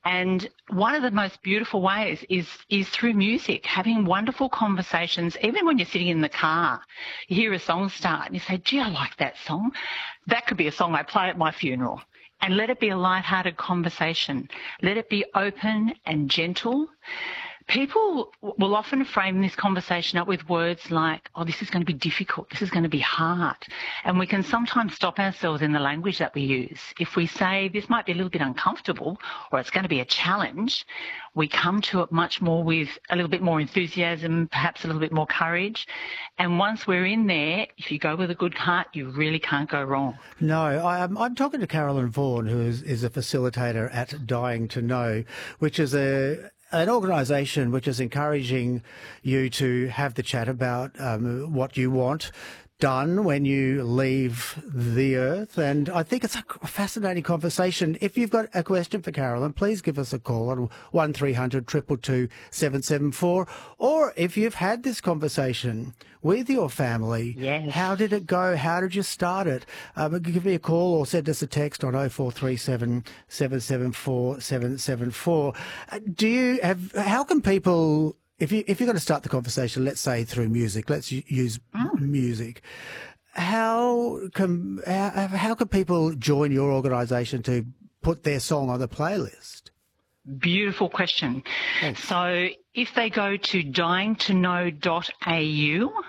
And one of the most beautiful ways is through music, having wonderful conversations. Even when you're sitting in the car, you hear a song start and you say, gee, I like that song. That could be a song I play at my funeral. And let it be a light-hearted conversation. Let it be open and gentle. People will often frame this conversation up with words like, oh, this is going to be difficult, this is going to be hard. And we can sometimes stop ourselves in the language that we use. If we say this might be a little bit uncomfortable or it's going to be a challenge, we come to it much more with a little bit more enthusiasm, perhaps a little bit more courage. And once we're in there, if you go with a good heart, you really can't go wrong. No, I'm talking to Carolyn Vaughan, who is a facilitator at Dying to Know, which is an organisation which is encouraging you to have the chat about what you want done when you leave the earth. And I think it's a fascinating conversation. If you've got a question for Carolyn, please give us a call on 1300 222 774. Or if you've had this conversation with your family, yes. How did it go? How did you start it? Give me a call or send us a text on 0437 774 774. How can people... If you're going to start the conversation, let's say through music, let's use music. How can people join your organisation to put their song on the playlist? Beautiful question. Thanks. So if they go to dyingtoknow.au,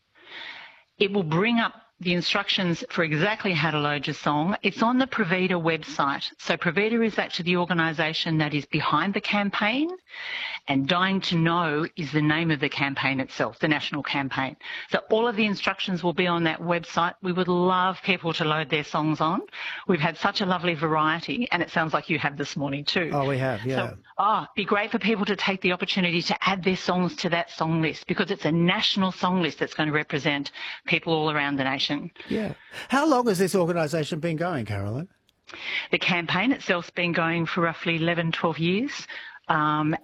it will bring up the instructions for exactly how to load your song. It's on the Provida website. So Provida is actually the organisation that is behind the campaign, and Dying to Know is the name of the campaign itself, the national campaign. So all of the instructions will be on that website. We would love people to load their songs on. We've had such a lovely variety, and it sounds like you have this morning too. Oh, we have, yeah. So, it'd be great for people to take the opportunity to add their songs to that song list, because it's a national song list that's going to represent people all around the nation. Yeah. How long has this organisation been going, Carolyn? The campaign itself's been going for roughly 11, 12 years. And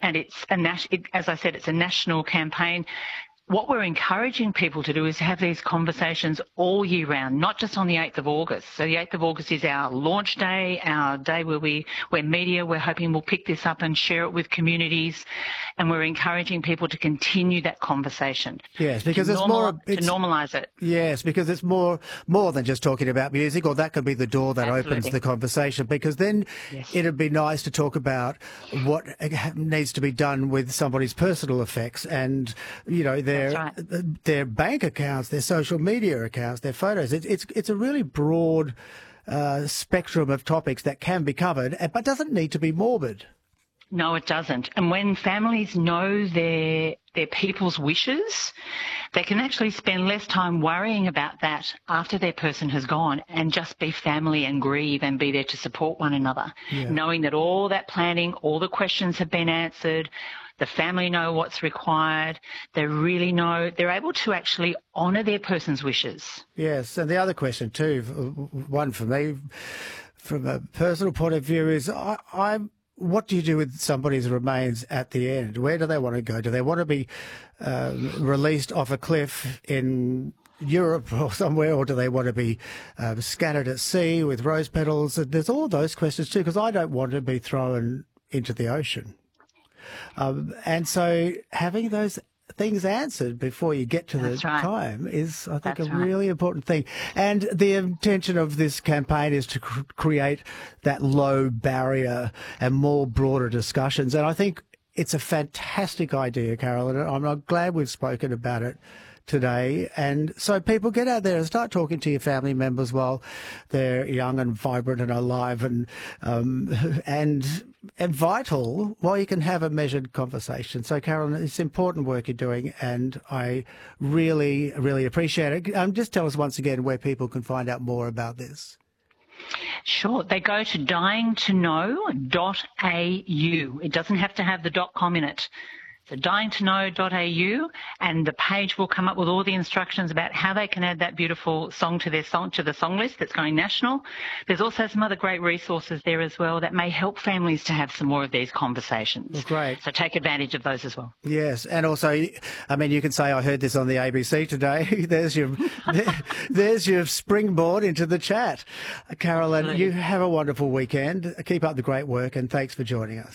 as I said, it's a national campaign. What we're encouraging people to do is have these conversations all year round, not just on the 8th of August. So the 8th of August is our launch day, our day where we're hoping will pick this up and share it with communities. And we're encouraging people to continue that conversation. Yes, because to normalise it. Yes, because it's more than just talking about music, or that could be the door that Absolutely. opens the conversation, because then it'd be nice to talk about what needs to be done with somebody's personal effects and, you know, their bank accounts, their social media accounts, their photos. It's a really broad spectrum of topics that can be covered, but doesn't need to be morbid. No, it doesn't. And when families know their people's wishes, they can actually spend less time worrying about that after their person has gone, and just be family and grieve and be there to support one another, knowing that all that planning, all the questions have been answered. The family know what's required. They really know. They're able to actually honour their person's wishes. Yes, and the other question too, one for me, from a personal point of view, is what do you do with somebody's remains at the end? Where do they want to go? Do they want to be released off a cliff in Europe or somewhere, or do they want to be scattered at sea with rose petals? There's all those questions too, because I don't want to be thrown into the ocean. And so having those things answered before you get to the time is, I think, a really important thing. And the intention of this campaign is to create that low barrier and more broader discussions. And I think it's a fantastic idea, Carolyn. I'm glad we've spoken about it today. And so people, get out there and start talking to your family members while they're young and vibrant and alive and vital, while you can have a measured conversation. So Carolyn, it's important work you're doing, and I really, really appreciate it. Just tell us once again where people can find out more about this. Sure. They go to dyingtoknow.au. It doesn't have to have the .com in it. So dyingtoknow.au, and the page will come up with all the instructions about how they can add that beautiful song to the song list that's going national. There's also some other great resources there as well that may help families to have some more of these conversations. Well, great. So take advantage of those as well. Yes, and also, I mean, you can say I heard this on the ABC today. there's your springboard into the chat. Carolyn, you have a wonderful weekend. Keep up the great work, and thanks for joining us.